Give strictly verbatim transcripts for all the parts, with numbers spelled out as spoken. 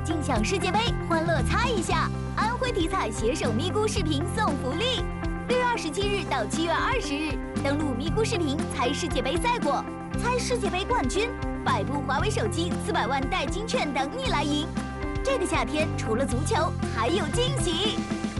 尽享世界杯，欢乐猜一下！安徽体彩携手咪咕视频送福利，六月二十七日到七月二十日，登录咪咕视频猜世界杯赛果，猜世界杯冠军，百部华为手机、四百万代金券等你来赢。这个夏天除了足球，还有惊喜！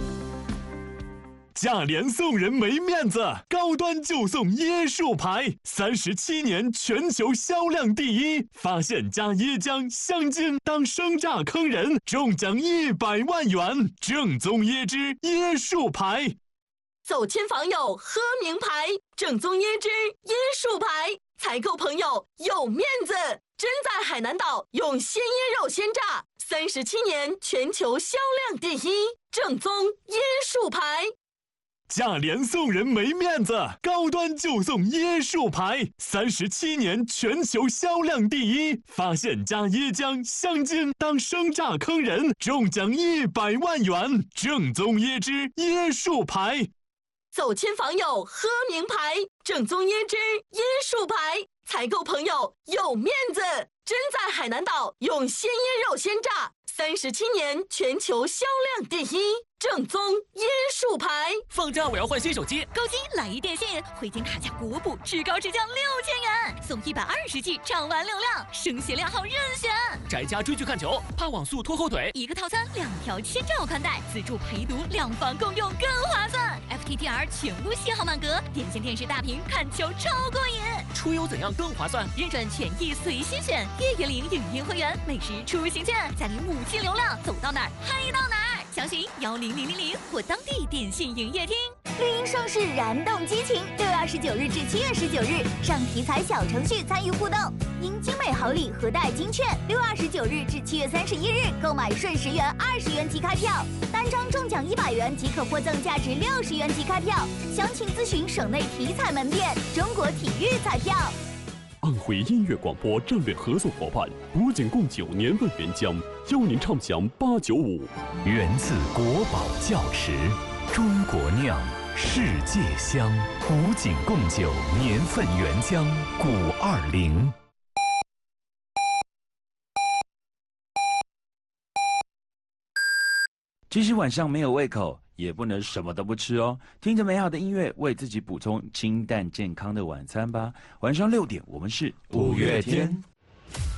价廉送人没面子，高端就送椰树牌，三十七年全球销量第一。发现加椰浆、香精当生榨坑人，中奖一百万元。正宗椰汁椰树牌， 走亲访友喝名牌，正宗椰汁椰树牌，采购朋友有面子。真在海南岛用鲜椰肉鲜榨，三十七年全球销量第一，正宗椰树牌。 价廉送人没面子，高端就送椰树牌，三十七年全球销量第一。发现加椰浆、香精当生榨坑人，中奖一百万元。正宗椰汁椰树牌， 走亲访友喝名牌，正宗椰汁椰树牌，采购朋友有面子。真在海南岛用鲜椰肉鲜榨，三十七年全球销量第一。 正宗椰树牌， 放假我要换新手机， 高金来一电信，回金卡价国补至高至降六千元，送一百二十 G 畅玩流量，声学靓号任选。 宅家追剧看球，怕网速拖后腿， 一个套餐两条千兆宽带，自助陪读，两房共用更划算。F T T R 全部信号满格，电信电视大屏看球超过瘾。 出游怎样更划算？ 认准权益随心选，月月零影音会员，每时出行券，再领五 G 流量，走到哪儿嗨到哪儿。详询幺零零零零或当地电信营业厅。 绿茵盛世，燃动激情。六月二十九日至七月十九日，上体彩小程序参与互动，赢精美好礼和带金券。六月二十九日至七月三十一日，购买顺十元、二十元即开票，单张中奖一百元即可获赠价值六十元即开票。详情咨询省内体彩门店。中国体育彩票。 安徽音乐广播战略合作伙伴古井贡酒年份原浆，邀您畅享八九五。 源自国宝窖池，中国酿，世界香。古井贡酒年份原浆，古二零。 即使晚上没有胃口，也不能什么都不吃哦。听着美好的音乐，为自己补充清淡健康的晚餐吧。晚上六点，我们是五月天。